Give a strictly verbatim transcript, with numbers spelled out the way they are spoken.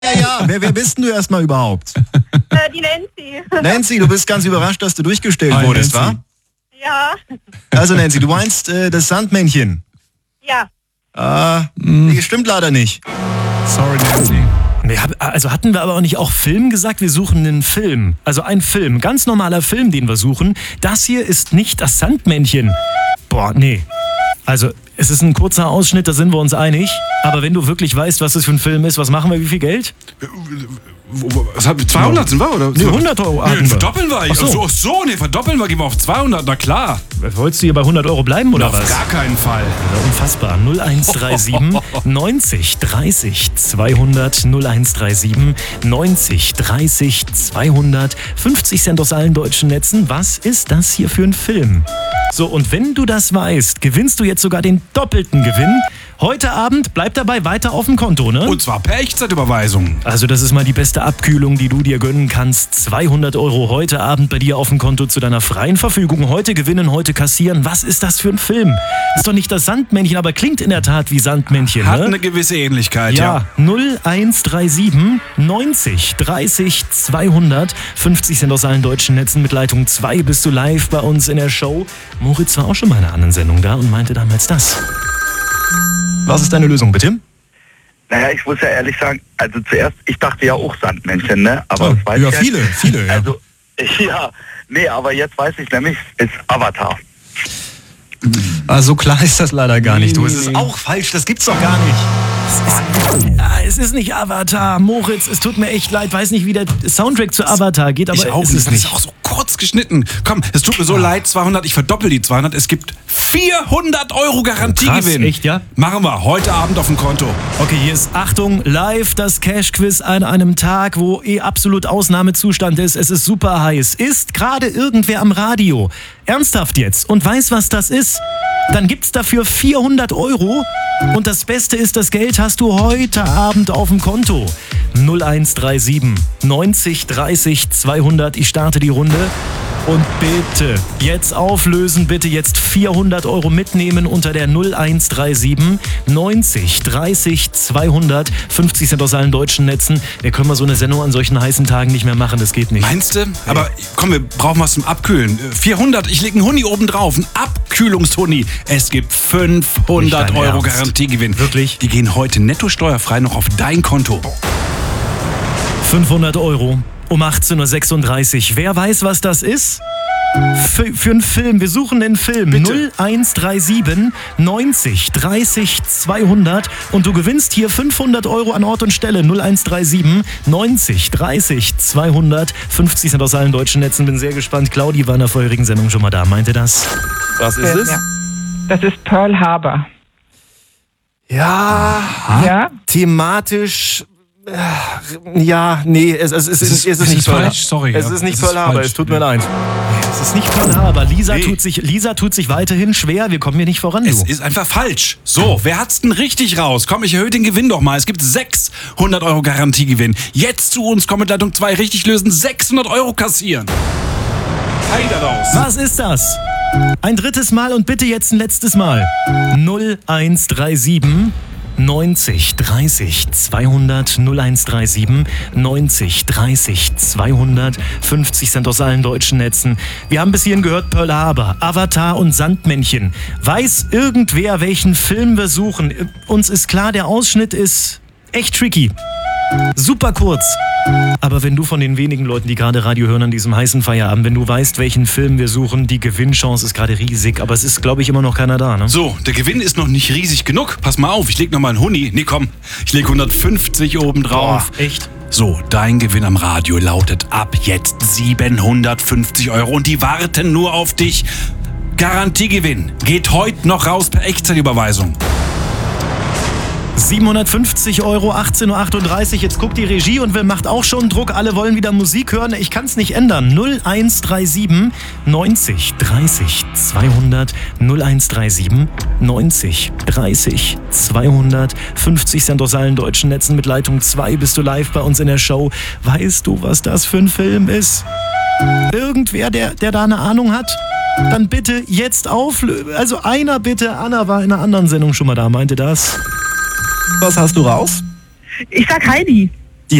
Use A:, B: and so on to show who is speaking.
A: Ja, ja, wer, wer bist denn du erstmal überhaupt?
B: Äh, die Nancy.
A: Nancy, du bist ganz überrascht, dass du durchgestellt
C: Hi,
A: wurdest,
C: Nancy.
A: wa?
B: Ja.
A: Also Nancy, du meinst äh, das Sandmännchen?
B: Ja.
A: Ah, nee, stimmt leider nicht.
C: Sorry, Nancy.
D: Wir hab- Also hatten wir aber auch nicht auch Film gesagt? Wir suchen einen Film. Also ein Film, ganz normaler Film, den wir suchen. Das hier ist nicht das Sandmännchen. Boah, nee. Also es ist ein kurzer Ausschnitt, da sind wir uns einig. Aber wenn du wirklich weißt, was das für ein Film ist, was machen wir, wie viel Geld?
C: Was hat, zweihundert sind wir, oder?
D: Nee, hundert Euro
C: Nee,
D: hatten wir.
C: verdoppeln wir.
D: Ach so.
C: Ach so, ach so, nee, verdoppeln wir, gehen wir auf zweihundert, na klar.
D: Wolltest du hier bei hundert Euro bleiben oder
C: Auf
D: was?
C: gar keinen Fall.
D: Ja, unfassbar. null eins drei sieben neunzig dreißig zweihundert null eins drei sieben neunzig dreißig zweihundert fünfzig Cent aus allen deutschen Netzen. Was ist das hier für ein Film? So, und wenn du das weißt, gewinnst du jetzt sogar den doppelten Gewinn. Heute Abend bleibt dabei weiter auf dem Konto, ne?
C: Und zwar per Echtzeitüberweisung.
D: Also das ist mal die beste Abkühlung, die du dir gönnen kannst. zweihundert Euro heute Abend bei dir auf dem Konto zu deiner freien Verfügung. Heute gewinnen, heute kassieren. Was ist das für ein Film? Ist doch nicht das Sandmännchen, aber klingt in der Tat wie Sandmännchen,
C: Hat
D: ne?
C: eine gewisse Ähnlichkeit,
D: Ja,
C: ja.
D: null eins drei sieben neunzig dreißig zweihundert fünfzig Cent aus allen deutschen Netzen. Mit Leitung zwei bist du live bei uns in der Show. Moritz war auch schon mal in einer anderen Sendung da und meinte damals das.
A: Was ist deine Lösung, bitte?
E: Naja, ich muss ja ehrlich sagen, also zuerst, ich dachte ja auch Sandmännchen, ne? Aber
A: Oh,
E: das weiß
A: ja,
E: ich
A: viele,
E: jetzt.
A: viele, ja.
E: Also, ja, nee, aber jetzt weiß ich nämlich, ist Avatar.
A: Ah, so klar ist das leider gar nicht. Du, es ist auch falsch, das gibt's doch gar nicht.
D: Ah, es ist nicht Avatar, Moritz, es tut mir echt leid, weiß nicht, wie der Soundtrack zu Avatar geht, aber
C: Ich auch
D: es
C: nicht,
D: ist
C: das
D: nicht.
C: ist auch so kurz geschnitten. Komm, es tut mir so leid, zweihundert, ich verdoppel die zweihundert. Es gibt vierhundert Euro Garantiegewinn.
D: Krass, echt, ja?
C: Machen wir heute Abend auf dem Konto.
D: Okay, hier ist Achtung, live das Cash-Quiz an einem Tag, wo eh absolut Ausnahmezustand ist. Es ist super heiß. Ist gerade irgendwer am Radio ernsthaft jetzt und weiß, was das ist? Dann gibt's dafür vierhundert Euro. Und das Beste ist, das Geld hast du heute Abend auf dem Konto. null eins drei sieben neunzig dreißig zweihundert. Ich starte die Runde. Und bitte jetzt auflösen, bitte jetzt vierhundert Euro mitnehmen unter der null eins drei sieben neunzig dreißig zweihundert fünfzig Cent aus allen deutschen Netzen. Wir können mal so eine Sendung an solchen heißen Tagen nicht mehr machen, das geht nicht.
C: Meinst du? Aber komm, wir brauchen was zum Abkühlen. vierhundert, ich lege einen Huni oben drauf, ein Abkühlungshuni. Es gibt fünfhundert
D: Nicht dein
C: Euro
D: Ernst?
C: Garantiegewinn.
D: Wirklich?
C: Die gehen heute netto steuerfrei noch auf dein Konto.
D: fünfhundert Euro um achtzehn Uhr sechsunddreißig. Wer weiß, was das ist? Für, für einen Film. Wir suchen einen Film.
C: Bitte.
D: null eins drei sieben neunzig dreißig zweihundert und du gewinnst hier fünfhundert Euro an Ort und Stelle. null eins drei sieben neunzig dreißig zweihundert fünfzig Cent aus allen deutschen Netzen. Bin sehr gespannt. Claudi war in der vorherigen Sendung schon mal da. Meinte das?
A: Was ist es?
F: Ja. Das ist Pearl Harbor.
A: Ja,
F: Ja?
A: thematisch. äh, Ja, nee, es, es, es, es, ist, es ist
C: es
A: nicht
C: ist
A: Pearl
C: falsch, sorry,
A: Es
C: ja.
A: ist nicht
C: Es ist
A: Pearl Harbor,
C: falsch.
A: es tut mir leid.
D: Es ist nicht Pearl Harbor. Lisa,
C: Nee.
D: tut sich, Lisa tut sich weiterhin schwer. Wir kommen hier nicht voran,
C: Es
D: du.
C: ist einfach falsch. So, wer hat's denn richtig raus? Komm, ich erhöhe den Gewinn doch mal. Es gibt sechshundert Euro Garantiegewinn. Jetzt zu uns, komm mit Leitung zwei, richtig lösen, sechshundert Euro kassieren. Heider raus.
D: Was ist das? Ein drittes Mal und bitte jetzt ein letztes Mal. null eins drei sieben neunzig dreißig zweihundert null eins drei sieben neunzig dreißig zweihundert fünfzig Cent aus allen deutschen Netzen. Wir haben bis hierhin gehört Pearl Harbor, Avatar und Sandmännchen. Weiß irgendwer, welchen Film wir suchen? Uns ist klar, der Ausschnitt ist echt tricky. Super kurz. Aber wenn du von den wenigen Leuten, die gerade Radio hören an diesem heißen Feierabend, wenn du weißt, welchen Film wir suchen, die Gewinnchance ist gerade riesig. Aber es ist, glaube ich, immer noch keiner da, ne?
C: So, der Gewinn ist noch nicht riesig genug. Pass mal auf, ich leg noch mal einen Huni. Nee, komm, ich leg hundertfünfzig oben drauf.
D: Echt?
C: So, dein Gewinn am Radio lautet ab jetzt siebenhundertfünfzig Euro und die warten nur auf dich. Garantiegewinn geht heute noch raus per Echtzeitüberweisung.
D: siebenhundertfünfzig Euro, achtzehn Uhr achtunddreißig. Jetzt guckt die Regie und will, macht auch schon Druck. Alle wollen wieder Musik hören. Ich kann es nicht ändern. null eins drei sieben neunzig dreißig zweihundert null eins drei sieben neunzig dreißig zweihundert fünfzig Cent aus allen deutschen Netzen. Mit Leitung zwei bist du live bei uns in der Show. Weißt du, was das für ein Film Irgendwer, der, der da eine Ahnung hat? Dann bitte jetzt auflösen. Also einer bitte. Anna war in einer anderen Sendung schon mal da, meinte das.
A: Was hast du raus?
B: Ich sag Heidi.